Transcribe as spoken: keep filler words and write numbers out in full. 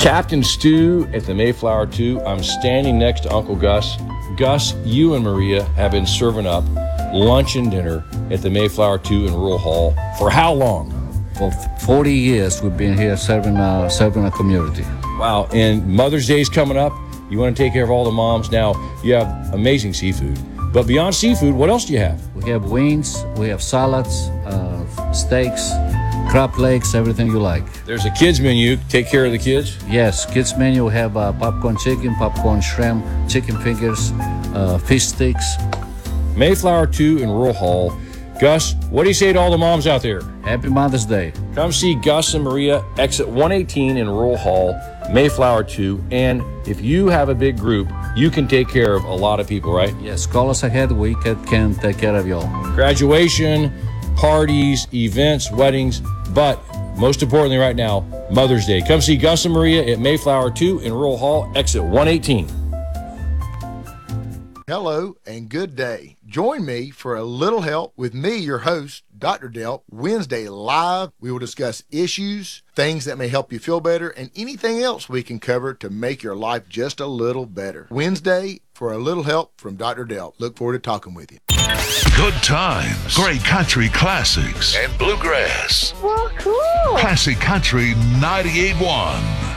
Captain Stu at the Mayflower two. I'm standing next to Uncle Gus. Gus, you and Maria have been serving up lunch and dinner at the Mayflower two in Rural Hall for how long? For forty years, we've been here serving, uh, serving a community. Wow, and Mother's Day is coming up. You want to take care of all the moms. Now, you have amazing seafood. But beyond seafood, what else do you have? We have wings, we have salads, uh, steaks, crab legs, everything you like. There's a kids menu. Take care of the kids. Yes, kids menu, we have uh, popcorn chicken, popcorn shrimp, chicken fingers, uh, fish sticks. Mayflower two in Rural Hall. Gus, what do you say to all the moms out there? Happy Mother's Day. Come see Gus and Maria, exit one eighteen in Rural Hall, Mayflower two. And if you have a big group, you can take care of a lot of people, right? Yes, call us ahead. We can, can take care of y'all. Graduation, parties, events, weddings, but most importantly right now, Mother's Day. Come see Gus and Maria at Mayflower two in Rural Hall, exit one eighteen. Hello and good day. Join me for a little help with me, your host, Doctor Delp, Wednesday live. We will discuss issues, things that may help you feel better, and anything else we can cover to make your life just a little better. Wednesday for a little help from Doctor Delp. Look forward to talking with you. Good times, great country classics, and bluegrass. Well, cool. Classic Country ninety-eight point one.